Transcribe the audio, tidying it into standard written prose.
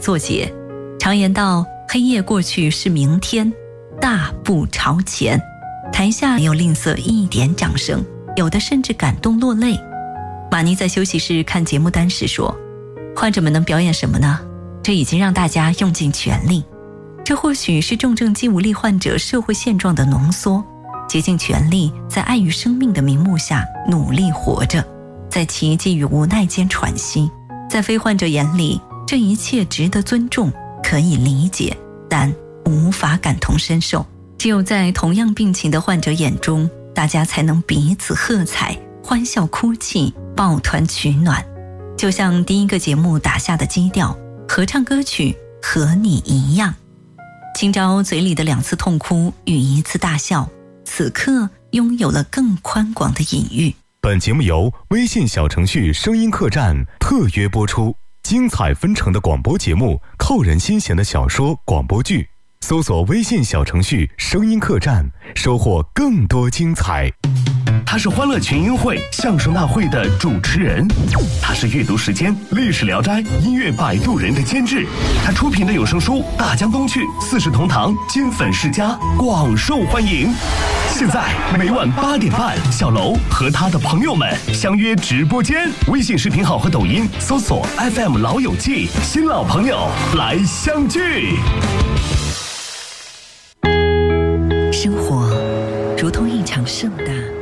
作结。常言道，黑夜过去是明天，大步朝前。台下没有吝啬一点掌声，有的甚至感动落泪。马妮在休息室看节目单时说，患者们能表演什么呢？这已经让大家用尽全力。这或许是重症肌无力患者社会现状的浓缩，竭尽全力在爱与生命的名目下努力活着，在奇迹与无奈间喘息。在非患者眼里，这一切值得尊重，可以理解，但无法感同身受。只有在同样病情的患者眼中，大家才能彼此喝彩，欢笑哭泣，抱团取暖。就像第一个节目打下的基调，合唱歌曲和你一样。今朝嘴里的2次痛哭与1次大笑，此刻拥有了更宽广的隐喻。 本节目由微信小程序声音客栈特约播出，精彩纷呈的广播节目，扣人心弦的小说广播剧，搜索微信小程序声音客栈，收获更多精彩。 他是欢乐群英会相声大会的主持人，他是阅读时间历史聊斋音乐摆渡人的监制，他出品的有声书《大江东去》4世同堂金粉世家广受欢迎。现在每晚8点半，小楼和他的朋友们相约直播间，微信视频号和抖音搜索 FM 老友记，新老朋友来相聚。 生活如同一场盛大